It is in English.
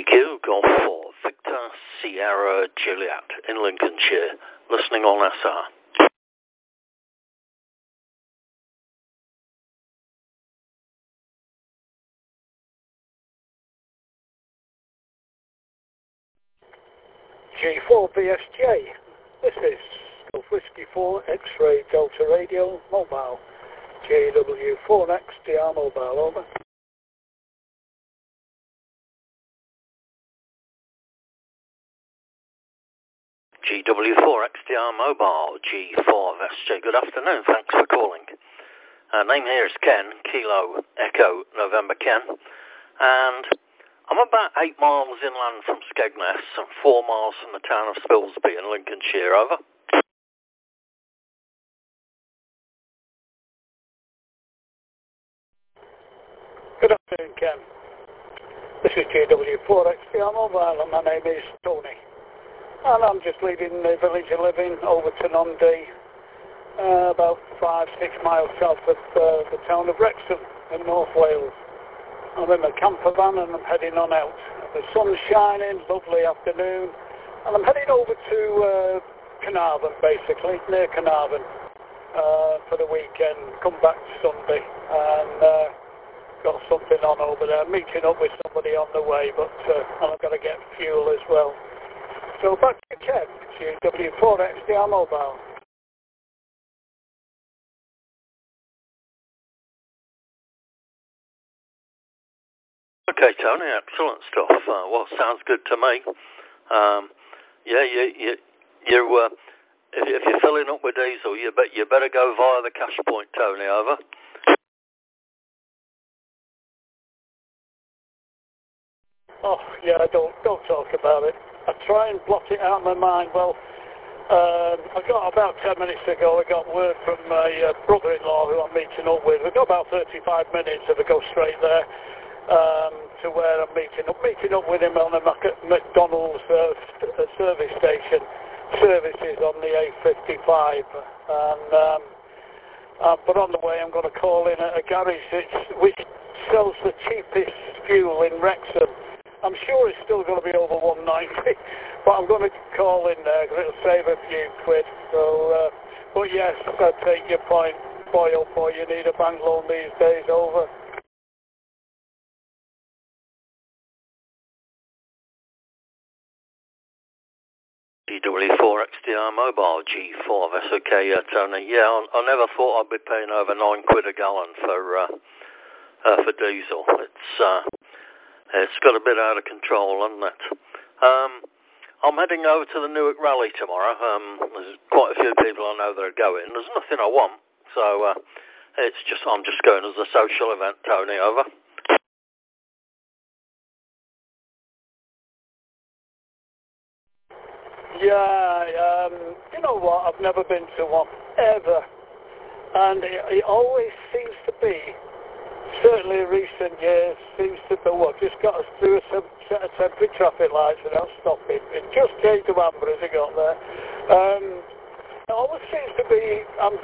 you, Golf 4, Victor Sierra Juliet in Lincolnshire, listening on SR. G4BSJ, this is Golf Whiskey 4 X-Ray Delta Radio Mobile, JW4XDR Mobile, over. GW4XDR Mobile, G4SJ, good afternoon, thanks for calling. Name here is Ken, Kilo Echo November Ken, and I'm about 8 miles inland from Skegness and 4 miles from the town of Spilsby in Lincolnshire, over. Good afternoon, Ken. This is GW4XDR Mobile and my name is Tony. And I'm just leaving the village I live in over to Nundy, about 5-6 miles south of the town of Wrexham in North Wales. I'm in my camper van and I'm heading on out. The sun's shining, lovely afternoon, and I'm heading over to Carnarvon, basically, near Carnarvon, for the weekend. Come back Sunday, and got something on over there. Meeting up with somebody on the way, but I've got to get fuel as well. So back to Ken, GW4XDR Mobile. Okay, Tony, excellent stuff. Well, sounds good to me. If you're filling up with diesel, you better go via the cash point, Tony, over. Oh, yeah, don't talk about it. I try and blot it out of my mind. Well, I got about 10 minutes ago, I got word from my brother-in-law who I'm meeting up with. We've got about 35 minutes if I go straight there to where I'm meeting up with him on a McDonald's service station, services on the A55. And but on the way I'm going to call in at a garage which sells the cheapest fuel in Wrexham. I'm sure it's still going to be over 190, but I'm going to call in there because it'll save a few quid. So, but yes, I take your point. Boy, oh boy, you need a bank loan these days, over. GW4XDR Mobile, G4, that's okay, Tony. Yeah, I never thought I'd be paying over £9 a gallon for diesel. It's got a bit out of control, hasn't it? I'm heading over to the Newark Rally tomorrow. There's quite a few people I know that are going. There's nothing I want, so I'm just going as a social event, Tony, over. Yeah, you know what? I've never been to one, ever. And it always seems to be, certainly in recent years, seems to be, just got us through a set of temporary traffic lights without stopping. It just changed to amber as it got there. It always seems to be, I'm